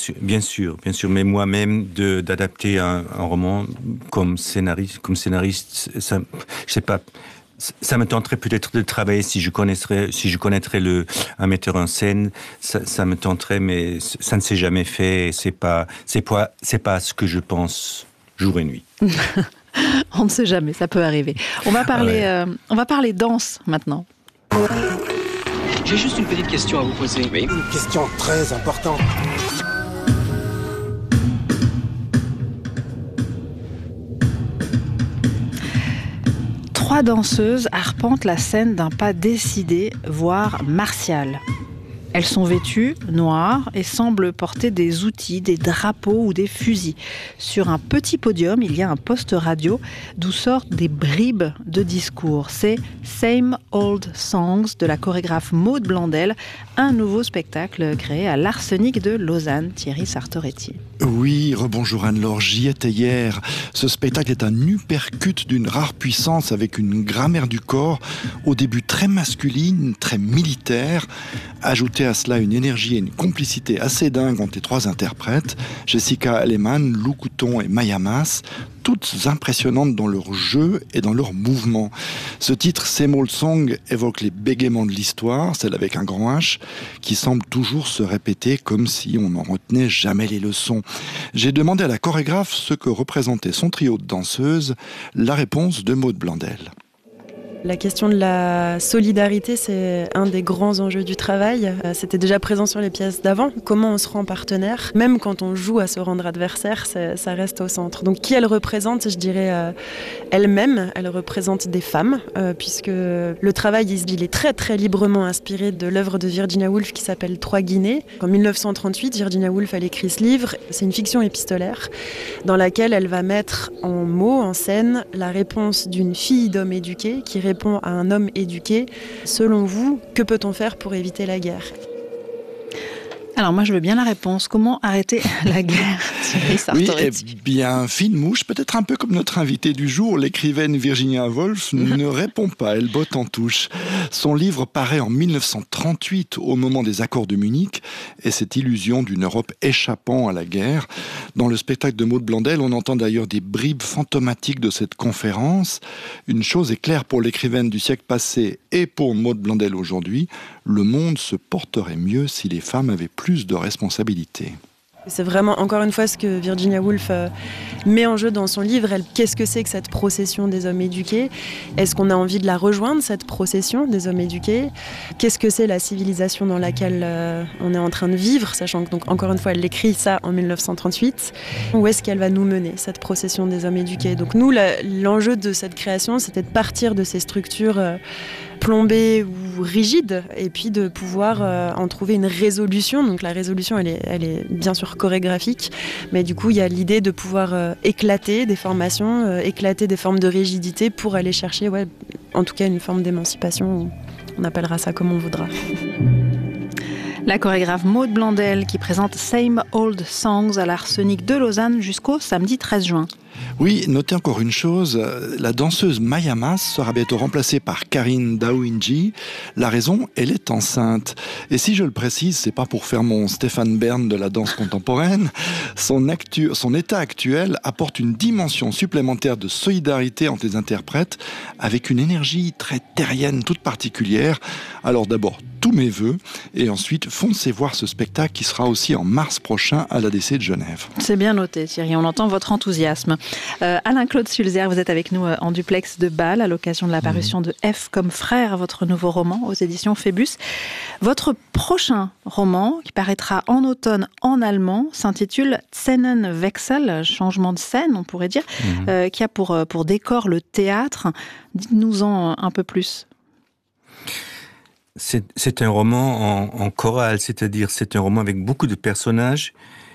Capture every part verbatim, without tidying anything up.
sûr, bien sûr, bien sûr. Mais moi-même, de, d'adapter un, un roman comme scénariste, comme scénariste, ça, je sais pas. Ça me tenterait peut-être de travailler si je connaîtrais, si je connaîtrais le, un metteur en scène. Ça, ça me tenterait, mais ça ne s'est jamais fait. Et c'est pas, c'est pas, c'est pas ce que je pense jour et nuit. On ne sait jamais, ça peut arriver. On va parler, ouais. euh, on va parler danse maintenant. J'ai juste une petite question à vous poser. Oui. Une question très importante. Trois danseuses arpentent la scène d'un pas décidé, voire martial. Elles sont vêtues noires et semblent porter des outils, des drapeaux ou des fusils. Sur un petit podium, il y a un poste radio d'où sortent des bribes de discours. C'est Same Old Songs de la chorégraphe Maud Blandel, un nouveau spectacle créé à l'Arsenic de Lausanne. Thierry Sartoretti. Oui, rebonjour Anne-Laure, j'y étais hier. Ce spectacle est un uppercut d'une rare puissance avec une grammaire du corps, au début très masculine, très militaire. Ajoutez à cela une énergie et une complicité assez dingue entre les trois interprètes, Jessica Aleman, Lou Couton et Maya Mas, toutes impressionnantes dans leur jeu et dans leur mouvement. Ce titre, Same Old Song, évoque les bégaiements de l'histoire, celle avec un grand H, qui semble toujours se répéter comme si on n'en retenait jamais les leçons. J'ai demandé à la chorégraphe ce que représentait son trio de danseuses, la réponse de Maud Blandel. La question de la solidarité, c'est un des grands enjeux du travail. C'était déjà présent sur les pièces d'avant. Comment on se rend partenaire, même quand on joue à se rendre adversaire, ça reste au centre. Donc qui elle représente, je dirais euh, elle-même. Elle représente des femmes, euh, puisque le travail, il est très très librement inspiré de l'œuvre de Virginia Woolf qui s'appelle Trois Guinées. En dix-neuf cent trente-huit, Virginia Woolf, elle écrit ce livre. C'est une fiction épistolaire dans laquelle elle va mettre en mots, en scène, la réponse d'une fille d'homme éduqué qui répond à un homme éduqué. Selon vous, que peut-on faire pour éviter la guerre ? Alors moi je veux bien la réponse. Comment arrêter la guerre ? Oui, eh bien, fine mouche, peut-être un peu comme notre invitée du jour, l'écrivaine Virginia Woolf, ne répond pas, elle botte en touche. Son livre paraît en dix-neuf cent trente-huit, au moment des accords de Munich, et cette illusion d'une Europe échappant à la guerre. Dans le spectacle de Maud Blandel, on entend d'ailleurs des bribes fantomatiques de cette conférence. Une chose est claire pour l'écrivaine du siècle passé et pour Maud Blandel aujourd'hui, le monde se porterait mieux si les femmes avaient plus de responsabilités. C'est vraiment, encore une fois, ce que Virginia Woolf euh, met en jeu dans son livre. Elle, qu'est-ce que c'est que cette procession des hommes éduqués ? Est-ce qu'on a envie de la rejoindre, cette procession des hommes éduqués ? Qu'est-ce que c'est la civilisation dans laquelle euh, on est en train de vivre ? Sachant que, donc, encore une fois, elle écrit ça en dix-neuf cent trente-huit. Où est-ce qu'elle va nous mener, cette procession des hommes éduqués ? Donc nous, la, l'enjeu de cette création, c'était de partir de ces structures euh, plombées ou rigides, et puis de pouvoir euh, en trouver une résolution. Donc la résolution, elle est, elle est bien sûr chorégraphique, mais du coup il y a l'idée de pouvoir euh, éclater des formations, euh, éclater des formes de rigidité pour aller chercher, ouais, en tout cas une forme d'émancipation, on appellera ça comme on voudra. La chorégraphe Maud Blandel qui présente Same Old Songs à l'Arsenic de Lausanne jusqu'au samedi treize juin. Oui, notez encore une chose, la danseuse Maya Mas sera bientôt remplacée par Karine Dawinji. La raison, elle est enceinte. Et si je le précise, c'est pas pour faire mon Stéphane Bern de la danse contemporaine. Son, actu- son état actuel apporte une dimension supplémentaire de solidarité entre les interprètes avec une énergie très terrienne, toute particulière. Alors d'abord, tous mes vœux, et ensuite foncez voir ce spectacle qui sera aussi en mars prochain à l'A D C de Genève. C'est bien noté Thierry, on entend votre enthousiasme. Euh, Alain-Claude Sulzer, vous êtes avec nous en duplex de Bâle à l'occasion de la parution de F comme frère, votre nouveau roman aux éditions Phébus. Votre prochain roman, qui paraîtra en automne en allemand, s'intitule Szenenwechsel, changement de scène on pourrait dire, mmh. euh, qui a pour, pour décor le théâtre. Dites-nous-en un peu plus. C'est, c'est un roman en, en chorale, c'est-à-dire c'est un roman avec beaucoup de personnages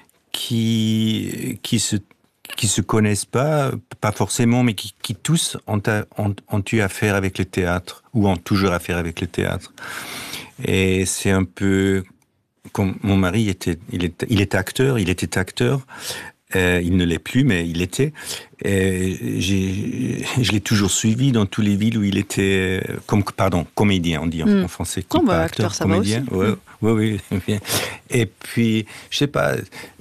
qui, qui se qui se connaissent pas, pas forcément, mais qui, qui tous ont, ont, ont eu affaire avec le théâtre, ou ont toujours affaire avec le théâtre. Et c'est un peu comme mon mari était, il était, il était acteur, il était acteur, euh, il ne l'est plus, mais il l'était. Et j'ai, je l'ai toujours suivi dans toutes les villes où il était, comme, pardon, comédien, on dit en, mmh. en français. Comme bah, acteur, acteur, ça comédien. va aussi. Ouais, oui, oui, bien. Et puis, je sais pas,